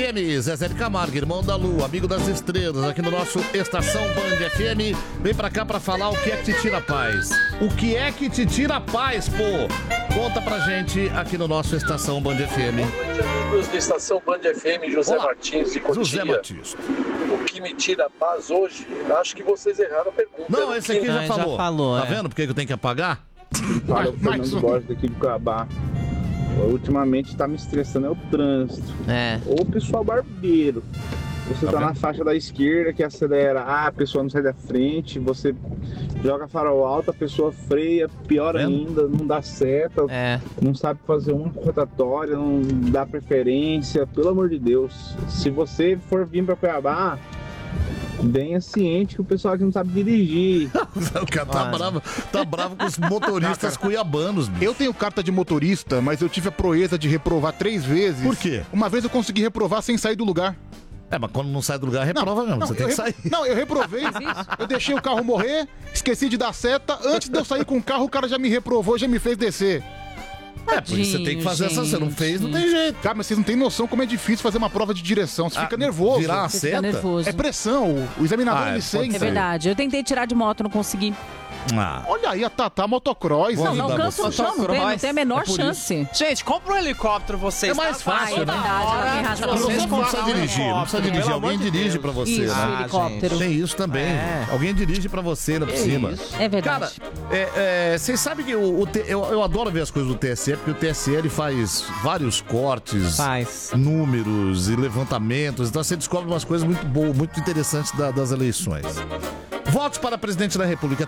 FM, Zezé de Camargo, irmão da Lua, amigo das estrelas, aqui no nosso Estação Band FM. Vem pra cá pra falar o que é que te tira a paz. O que é que te tira a paz, pô? Conta pra gente aqui no nosso Estação Band FM. Boa noite, amigos da Estação Band FM, José Olá. Martins de Cotia. José Martins. O que me tira a paz hoje, acho que vocês erraram a pergunta. Não, esse aqui já falou. Tá é. vendo por que eu tenho que apagar? Olha, o Fernando Borges aqui do Cuiabá. Ultimamente tá me estressando é o trânsito. Ou o pessoal barbeiro. Você tá na faixa da esquerda que acelera, a pessoa não sai da frente, você joga farol alto, a pessoa freia, pior ainda, não dá seta, não sabe fazer uma rotatória, não dá preferência, pelo amor de Deus. Se você for vir pra Cuiabá, venha ciente que o pessoal aqui não sabe dirigir. O cara tá bravo com os motoristas cuiabanos, bicho. Eu tenho carta de motorista, mas eu tive a proeza de reprovar 3 vezes. Por quê? Uma vez eu consegui reprovar sem sair do lugar. Mas quando não sai do lugar, reprova mesmo. Você tem que sair. Não, eu reprovei. Eu deixei o carro morrer, esqueci de dar seta. Antes de eu sair com o carro, o cara já me reprovou, já me fez descer. Por isso você tem que fazer essa. Você não fez, não tem jeito. Cara, mas vocês não têm noção como é difícil fazer uma prova de direção. Você fica nervoso. Virar a seta? Nervoso. É pressão. O examinador ele sente. É verdade. Eu tentei tirar de moto, não consegui. Olha aí a Tatá motocross. Não cansa o chão, não tem a menor chance. Gente, compra um helicóptero vocês. É mais fácil, né? Verdade, razão. Você não precisa dirigir, não precisa dirigir. Alguém dirige pra você, Isso, né? helicóptero. Tem isso também. Alguém dirige pra você lá por cima. É verdade. Cara, vocês sabem que eu adoro ver as coisas do TSE, porque o TSE ele faz vários cortes, números e levantamentos. Então você descobre umas coisas muito boas, muito interessantes das eleições. Votos para presidente da República.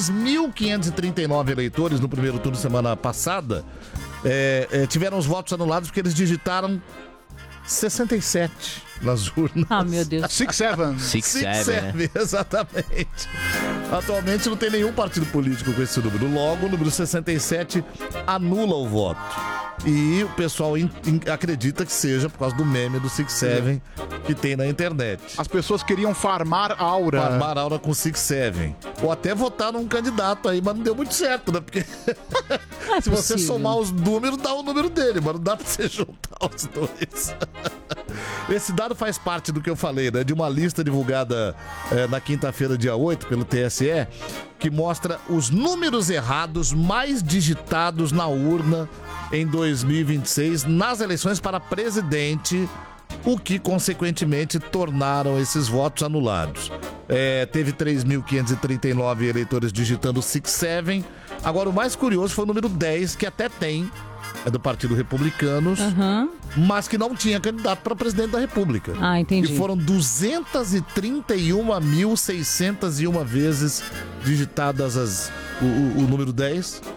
3.539 eleitores no primeiro turno semana passada tiveram os votos anulados porque eles digitaram 67 nas urnas. Ah, meu Deus. 67, exatamente. Atualmente não tem nenhum partido político com esse número. Logo, o número 67 anula o voto. E o pessoal acredita que seja por causa do meme do 67 que tem na internet. As pessoas queriam farmar aura. Farmar aura com 67. Ou até votar num candidato aí, mas não deu muito certo, né? Porque se você somar os números, dá o número dele, mas não dá pra você juntar os dois. Esse dado faz parte do que eu falei, né? De uma lista divulgada na quinta-feira, dia 8, pelo TSE, que mostra os números errados mais digitados na urna em 2026 nas eleições para presidente, o que consequentemente tornaram esses votos anulados. Teve 3.539 eleitores digitando 67. Agora o mais curioso foi o número 10, que até tem, é do Partido Republicanos, mas que não tinha candidato para presidente da República. Ah, entendi. E foram 231.601 vezes digitadas o número 10.